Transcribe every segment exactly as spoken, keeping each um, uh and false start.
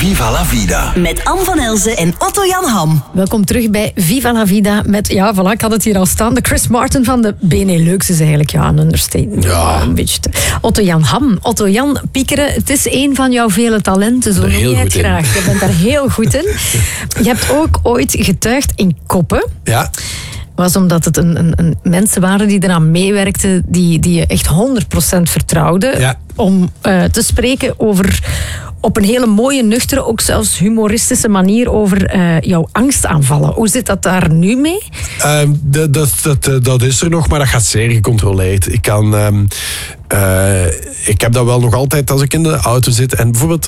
Viva la Vida. Met Anne van Elzen en Otto-Jan Ham. Welkom terug bij Viva la Vida met, ja, voilà, ik had het hier al staan, de Chris Martin van de Benelux is eigenlijk, ja, een understatement. Ja. Een beetje te... Otto-Jan Ham. Otto-Jan piekeren, het is een van jouw vele talenten, zo noem je het graag. Je bent daar heel goed in. Je hebt ook ooit getuigd in Koppen. Ja. Was omdat het een, een, een mensen waren die eraan meewerkten, die, die je echt honderd procent vertrouwden, ja. om uh, te spreken over, op een hele mooie, nuchtere, ook zelfs humoristische manier over uh, jouw angstaanvallen. Hoe zit dat daar nu mee? Uh, dat, dat, dat, dat is er nog, maar dat gaat zeer gecontroleerd. Ik kan... Um, uh, ik heb dat wel nog altijd als ik in de auto zit en bijvoorbeeld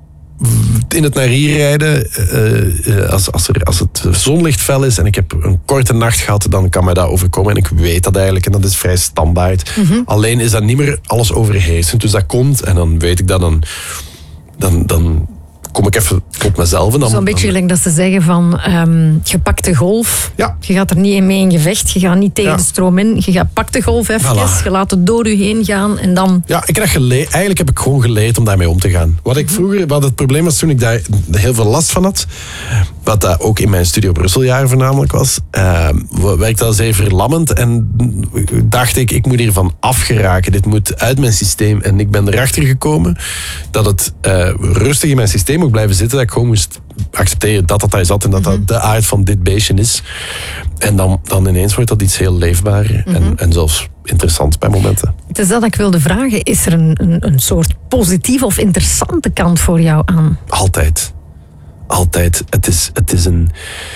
in het naar hier rijden, uh, als, als, er, als het zonlicht fel is en ik heb een korte nacht gehad, dan kan mij dat overkomen. En ik weet dat eigenlijk en dat is vrij standaard. Mm-hmm. Alleen is dat niet meer alles overheersend. Dus dat komt en dan weet ik dat dan... dan, dan kom ik even tot mezelf. En dan, Zo'n beetje gelijk dat ze zeggen van um, je pakt de golf, ja. je gaat er niet mee in gevecht, je gaat niet tegen ja. de stroom in, je gaat pak de golf even, voilà. Je laat het door je heen gaan en dan... Ja, ik heb gele- eigenlijk heb ik gewoon geleerd om daarmee om te gaan. Wat ik vroeger, wat het probleem was toen ik daar heel veel last van had, wat dat ook in mijn Studio Brusseljaar voornamelijk was, uh, werkte dat zeer verlammend en dacht ik, ik moet hiervan afgeraken, dit moet uit mijn systeem. En ik ben erachter gekomen dat het uh, rustig in mijn systeem ook blijven zitten, dat ik gewoon moest accepteren dat dat daar zat en dat dat de aard van dit beestje is. En dan, dan ineens wordt dat iets heel leefbaar en, mm-hmm. en zelfs interessant bij momenten. Het is dat ik wilde vragen, is er een, een, een soort positieve of interessante kant voor jou aan? Altijd. Altijd. Het is, het is een...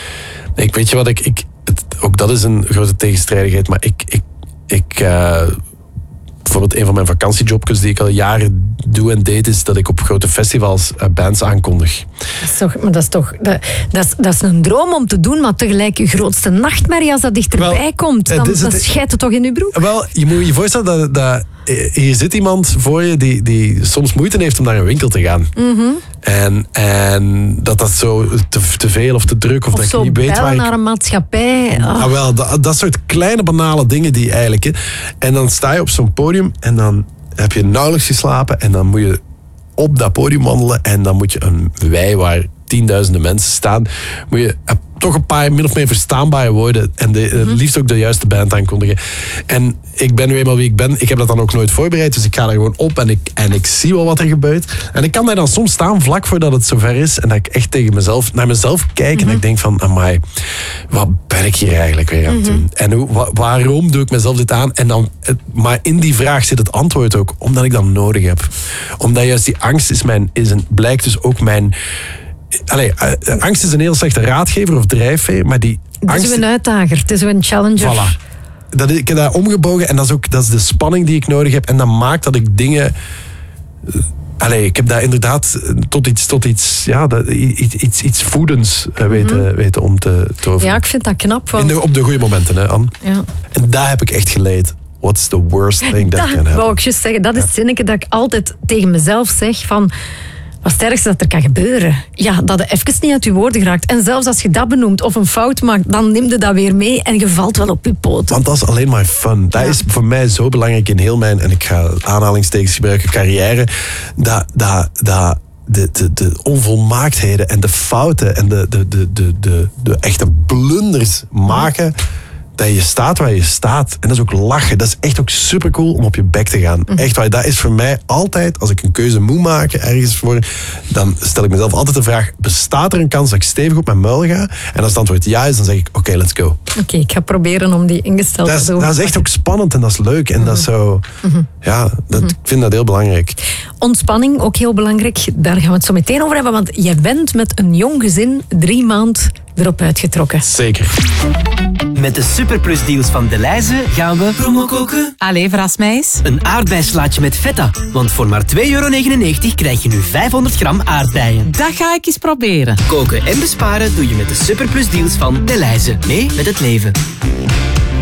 Ik weet je wat, ik, ik, het, ook dat is een grote tegenstrijdigheid, maar ik... ik, ik uh, bijvoorbeeld een van mijn vakantiejobjes die ik al jaren doe en deed, is dat ik op grote festivals uh, bands aankondig. Dat is toch, maar dat is toch dat, dat, is, dat is een droom om te doen, maar tegelijk je grootste nachtmerrie als dat dichterbij wel, komt. Dan, dan schijt het toch in je broek? Wel, je moet je voorstellen dat, dat hier zit iemand voor je die, die soms moeite heeft om naar een winkel te gaan. Mm-hmm. En, en dat dat zo te, te veel of te druk of, of dat zo ik niet weet waar ik... naar een maatschappij. Oh. Ah, wel, dat, dat soort kleine banale dingen die eigenlijk... Hè. En dan sta je op zo'n podium en dan heb je nauwelijks geslapen en dan moet je op dat podium wandelen en dan moet je een wei waar tienduizenden mensen staan, moet je uh, toch een paar min of meer verstaanbare woorden en de, uh, mm-hmm. liefst ook de juiste band aankondigen. En ik ben nu eenmaal wie ik ben. Ik heb dat dan ook nooit voorbereid, dus ik ga er gewoon op en ik, en ik zie wel wat er gebeurt. En ik kan daar dan soms staan vlak voordat het zover is en dat ik echt tegen mezelf, naar mezelf kijk mm-hmm. en ik denk van, amai, wat ben ik hier eigenlijk weer aan het doen? Mm-hmm. En hoe, wa- waarom doe ik mezelf dit aan? En dan, maar in die vraag zit het antwoord ook, omdat ik dat nodig heb. Omdat juist die angst is mijn, is een, blijkt dus ook mijn... Allee, uh, angst is een heel slechte raadgever of drijfveer, maar die angst... Het is een uitdager, het is een challenger. Voilà. Dat, ik heb dat omgebogen en dat is ook dat is de spanning die ik nodig heb. En dat maakt dat ik dingen... Uh, allee, ik heb dat inderdaad tot iets, tot iets, ja, dat, iets, iets, iets voedends uh, weten, mm-hmm. weten om te toveren. Ja, ik vind dat knap. Want... In de, op de goede momenten, hè, Anne. Ja. En daar heb ik echt geleerd. What's the worst thing that, that can happen? Dat wou ik juist zeggen. Dat is het zinnetje dat ik altijd tegen mezelf zeg van... Wat het ergste dat er kan gebeuren? Ja, dat je even niet uit je woorden geraakt. En zelfs als je dat benoemt of een fout maakt, dan neem je dat weer mee en je valt wel op je poten. Want dat is alleen maar fun. Dat ja. is voor mij zo belangrijk in heel mijn, en ik ga aanhalingstekens gebruiken, carrière, dat, dat, dat de, de, de onvolmaaktheden en de fouten en de, de, de, de, de, de echte blunders maken... dat je staat waar je staat. En dat is ook lachen. Dat is echt ook supercool om op je bek te gaan. Mm. Echt waar. Dat is voor mij altijd, als ik een keuze moet maken ergens voor, dan stel ik mezelf altijd de vraag, bestaat er een kans dat ik stevig op mijn muil ga? En als het antwoord ja is, dan zeg ik, oké, okay, let's go. Oké, okay, ik ga proberen om die ingesteldheid te doen. Dat is echt ook spannend en dat is leuk. En mm. dat is zo... Mm-hmm. Ja, dat, mm. ik vind dat heel belangrijk. Ontspanning, ook heel belangrijk. Daar gaan we het zo meteen over hebben. Want jij bent met een jong gezin drie maand erop uitgetrokken. Zeker. Met de Superplus deals van Delhaize gaan we promo koken. Allee, verras mij eens. Een aardbeislaatje met feta. Want voor maar twee euro negenennegentig krijg je nu vijfhonderd gram aardbeien. Dat ga ik eens proberen. Koken en besparen doe je met de Superplus deals van Delhaize. Mee met het leven.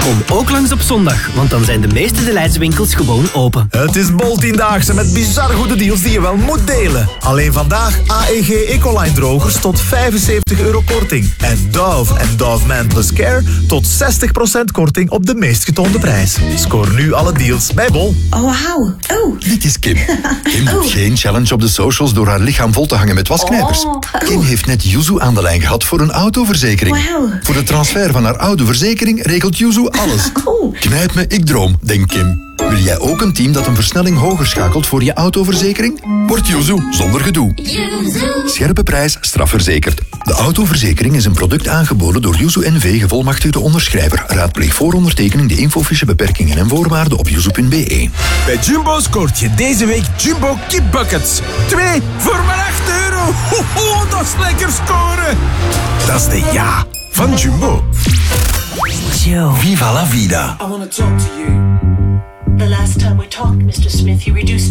Kom ook langs op zondag, want dan zijn de meeste De Leidse winkels gewoon open. Het is Bol-tiendaagse met bizar goede deals die je wel moet delen. Alleen vandaag A E G Ecoline drogers tot vijfenzeventig euro korting. En Dove en Dove Man Plus Care tot zestig procent korting op de meest getoonde prijs. Scoor nu alle deals bij Bol. Oh, wauw. Oh. Dit is Kim. Kim doet geen challenge op de socials door haar lichaam vol te hangen met wasknijpers. Oh. Kim heeft net Yuzu aan de lijn gehad voor een autoverzekering. Wauw. Voor de transfer van haar oude verzekering regelt Yuzu alles. Oh. Knijp me, ik droom, denkt Kim. Wil jij ook een team dat een versnelling hoger schakelt voor je autoverzekering? Word Yuzu zonder gedoe. Scherpe prijs, strafverzekerd. De autoverzekering is een product aangeboden door Yuzu N V, gevolmachtigde onderschrijver. Raadpleeg voor ondertekening de infofiche, beperkingen en voorwaarden op yuzu punt b e. Bij Jumbo scoort je deze week Jumbo Kipbuckets. Twee voor maar acht euro. Ho, ho, dat is lekker scoren. Dat is de ja van Jumbo. Joe. Viva la vida. I want to talk to you. The last time we talked, Mister Smith, you reduced